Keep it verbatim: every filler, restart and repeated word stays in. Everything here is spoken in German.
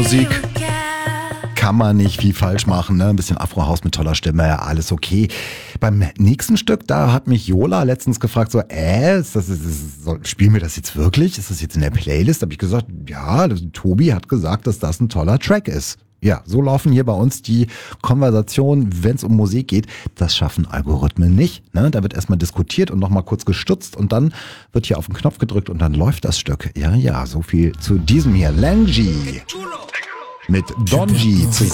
Musik kann man nicht viel falsch machen, ne? Ein bisschen Afrohaus mit toller Stimme, ja, alles okay. Beim nächsten Stück, da hat mich Jola letztens gefragt, so, äh, ist das, ist das, soll, spielen wir das jetzt wirklich? Ist das jetzt in der Playlist? Da habe ich gesagt, ja, das, Tobi hat gesagt, dass das ein toller Track ist. Ja, so laufen hier bei uns die Konversationen, wenn es um Musik geht. Das schaffen Algorithmen nicht. Ne? Da wird erstmal diskutiert und nochmal kurz gestutzt und dann wird hier auf den Knopf gedrückt und dann läuft das Stück. Ja, ja, so viel zu diesem hier. Langy mit Donji.